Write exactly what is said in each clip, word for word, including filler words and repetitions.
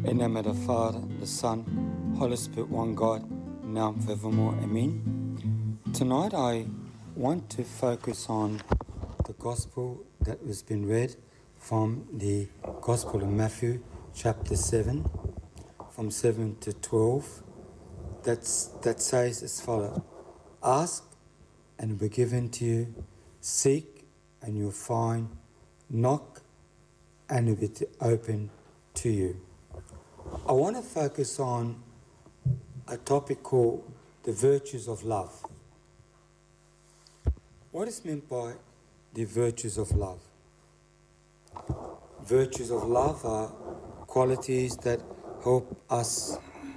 In the name of the Father, the Son, Holy Spirit, one God, now and forevermore. Amen. Tonight I want to focus on the Gospel that has been read from the Gospel of Matthew, chapter seven, from seven to twelve. That's, that says as follows: Ask and it will be given to you, seek and you'll find, knock and it will be open to you. I want to focus on a topic called the virtues of love. What is meant by the virtues of love? Virtues of love are qualities that help us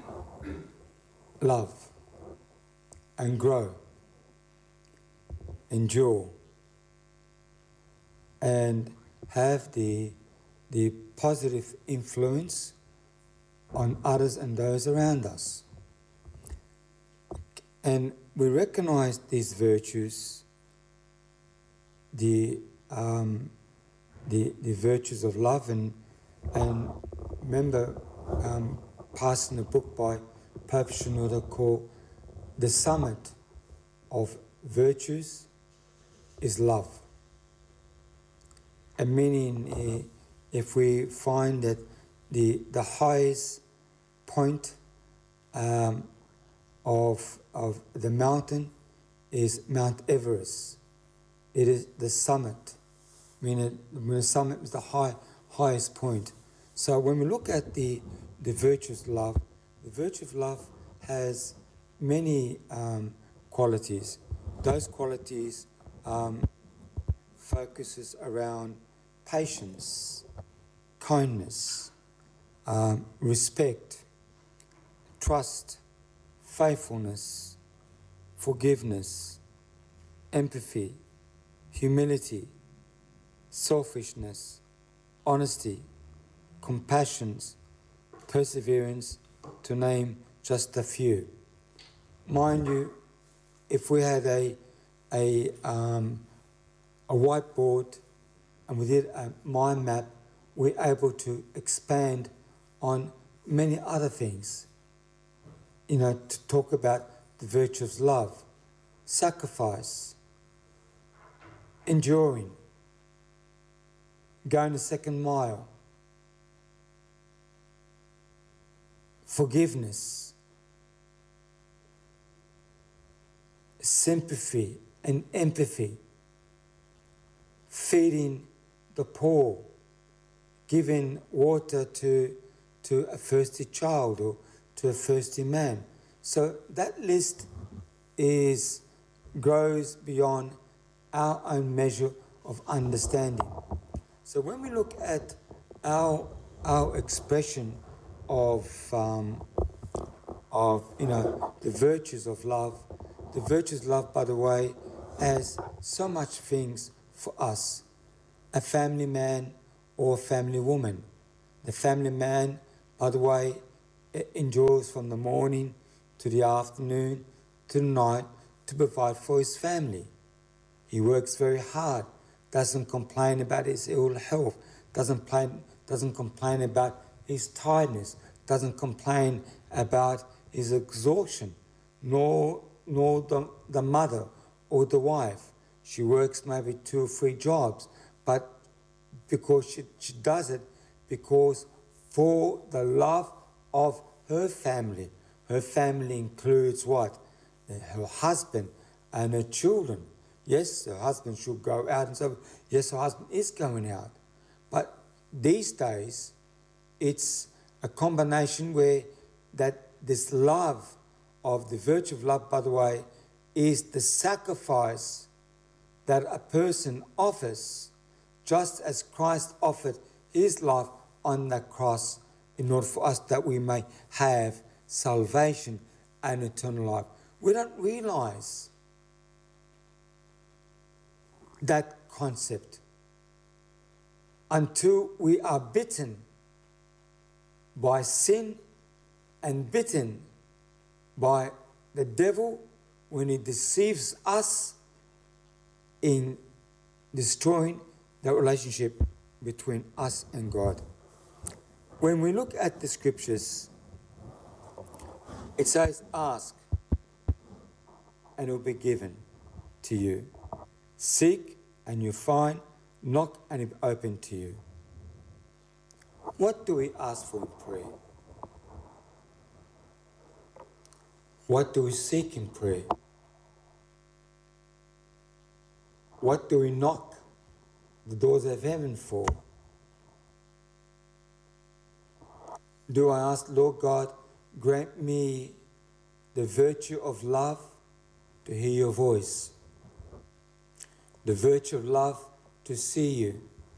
love and grow, endure, and have the, the positive influence on others and those around us. And we recognize these virtues, the um, the, the virtues of love, and and remember um, passing a book by Pope Shenouda called The Summit of Virtues is Love. And meaning, uh, if we find that the the highest point um, of of the mountain is Mount Everest. It is the summit, meaning the summit is the high highest point. So when we look at the the virtues of love, the virtue of love has many um, qualities. Those qualities um, focuses around patience, kindness, um, respect, trust, faithfulness, forgiveness, empathy, humility, selfishness, honesty, compassion, perseverance, to name just a few. Mind you, if we had a a um, a whiteboard and we did a mind map, we're able to expand on many other things. You know, to talk about the virtues of love, sacrifice, enduring, going the second mile, forgiveness, sympathy and empathy, feeding the poor, giving water to, to a thirsty child or to a thirsty man. So that list is grows beyond our own measure of understanding. So when we look at our our expression of um, of you know the virtues of love, the virtues of love, by the way, has so much things for us. A family man or a family woman. The family man, by the way, endures from the morning to the afternoon to the night to provide for his family. He works very hard, doesn't complain about his ill health, doesn't, play, doesn't complain about his tiredness, doesn't complain about his exhaustion, nor, nor the, the mother or the wife. She works maybe two or three jobs, but because she, she does it because for the love of her family. Her family includes what? Her husband and her children. Yes, her husband should go out and so, yes, her husband is going out. But these days, it's a combination where that this love of the virtue of love, by the way, is the sacrifice that a person offers, just as Christ offered his life on the cross in order for us that we may have salvation and eternal life. We don't realize that concept until we are bitten by sin and bitten by the devil when he deceives us in destroying the relationship between us and God. When we look at the scriptures, it says, ask and it will be given to you. Seek and you find, knock and it will be open to you. What do we ask for in prayer? What do we seek in prayer? What do we knock the doors of heaven for? Do I ask, Lord God, grant me the virtue of love to hear your voice, the virtue of love to see you,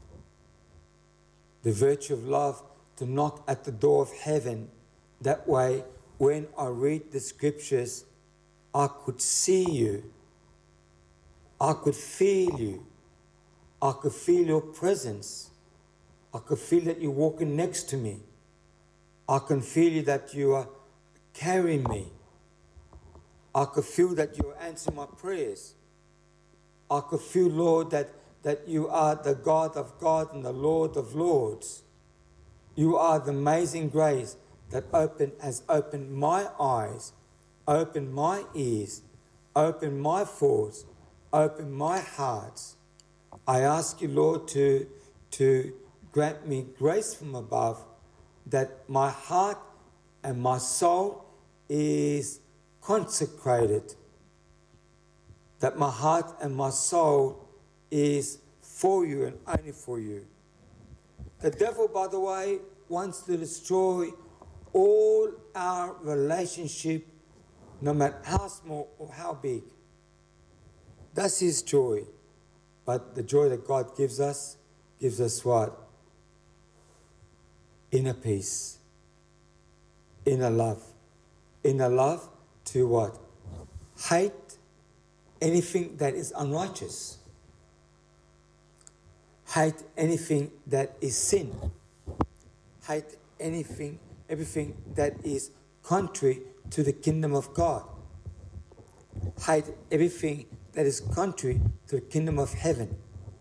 the virtue of love to knock at the door of heaven. That way, when I read the scriptures, I could see you, I could feel you, I could feel your presence, I could feel that you're walking next to me, I can feel that you are carrying me, I could feel that you are answering my prayers, I could feel, Lord, that, that you are the God of gods and the Lord of lords. You are the amazing grace that open, has opened my eyes, opened my ears, opened my thoughts, opened my heart. I ask you, Lord, to, to grant me grace from above, that my heart and my soul is consecrated, that my heart and my soul is for you and only for you. The devil, by the way, wants to destroy all our relationship, no matter how small or how big. That's his joy. But the joy that God gives us, gives us what? Inner peace, inner love. Inner love to what? Hate anything that is unrighteous. Hate anything that is sin. Hate anything, everything that is contrary to the kingdom of God. Hate everything that is contrary to the kingdom of heaven.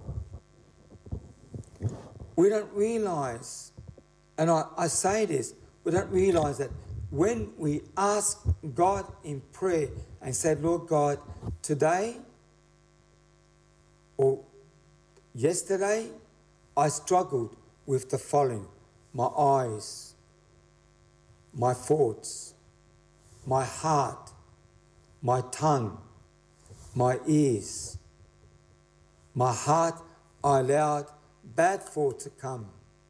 We don't realize, and I, I say this, we don't realize that when we ask God in prayer and say, Lord God, today or yesterday, I struggled with the following: my eyes, my thoughts, my heart, my tongue, my ears. My heart, I allowed bad thoughts to come.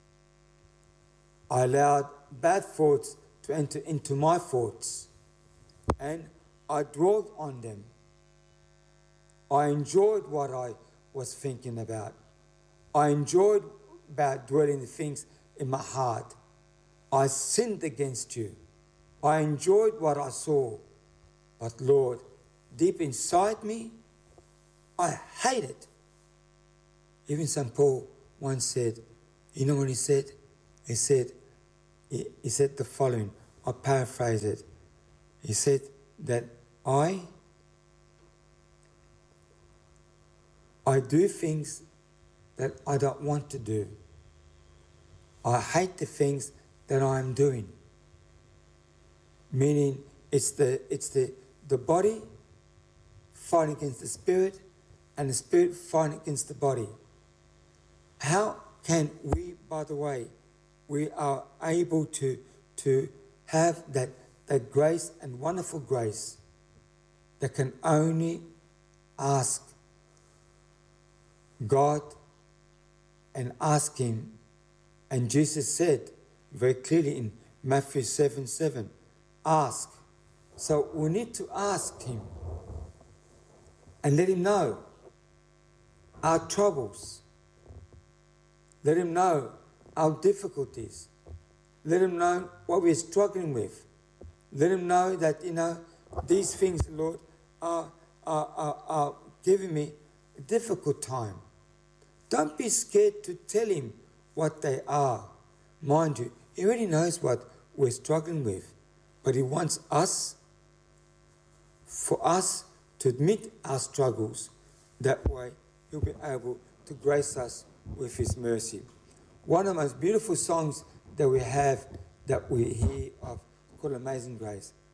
I allowed bad thoughts to enter into my thoughts, and I dwelled on them. I enjoyed what I was thinking about. I enjoyed about dwelling the things in my heart. I sinned against you. I enjoyed what I saw. But Lord, deep inside me, I hate it. Even Saint Paul once said, you know what he said? He said, he, he said the following, I paraphrase it. He said that I, I do things that I don't want to do. I hate the things that I am doing. Meaning it's the, it's the, the body fighting against the spirit and the spirit fighting against the body. How can we, by the way, we are able to, to have that, that grace and wonderful grace that can only ask God and ask Him. And Jesus said very clearly in Matthew seven seven, ask. So we need to ask Him and let Him know our troubles. Let Him know our difficulties. Let Him know what we're struggling with. Let Him know that, you know, these things, Lord, are, are, are, are giving me a difficult time. Don't be scared to tell Him what they are. Mind you, He already knows what we're struggling with. But He wants us, for us to admit our struggles. That way, He'll be able to grace us with His mercy. One of the most beautiful songs that we have, that we hear of, called Amazing Grace.